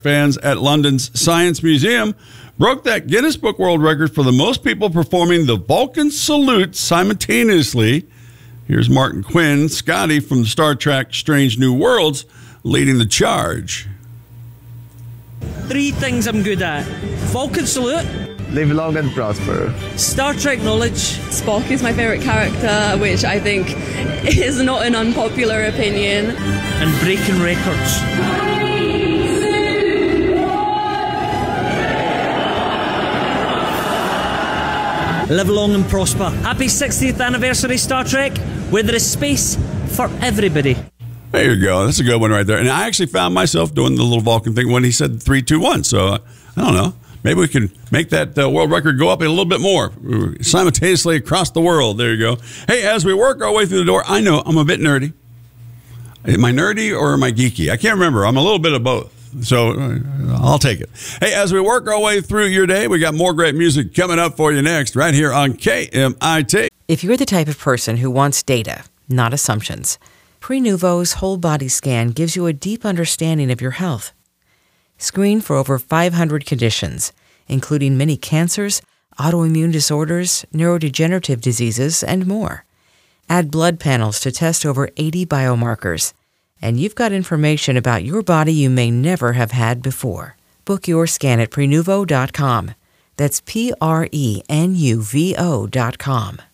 Fans at London's Science Museum broke that Guinness Book World Record for the most people performing the Vulcan salute simultaneously. Here's Martin Quinn, Scotty from Star Trek Strange New Worlds, leading the charge. 3 things I'm good at. Vulcan salute. Live long and prosper. Star Trek knowledge. Spock is my favorite character, which I think is not an unpopular opinion. And breaking records. Live long and prosper. Happy 60th anniversary, Star Trek, where there is space for everybody. There you go. That's a good one right there. And I actually found myself doing the little Vulcan thing when he said 3, 2, 1. So, I don't know. Maybe we can make that world record go up a little bit more simultaneously across the world. There you go. Hey, as we work our way through the door, I know I'm a bit nerdy. Am I nerdy or am I geeky? I can't remember. I'm a little bit of both. So I'll take it. Hey, as we work our way through your day, we got more great music coming up for you next, right here on KMIT. If you're the type of person who wants data, not assumptions, Prenuvo's whole body scan gives you a deep understanding of your health. Screen for over 500 conditions, including many cancers, autoimmune disorders, neurodegenerative diseases, and more. Add blood panels to test over 80 biomarkers. And you've got information about your body you may never have had before. Book your scan at Prenuvo.com. That's Prenuvo.com.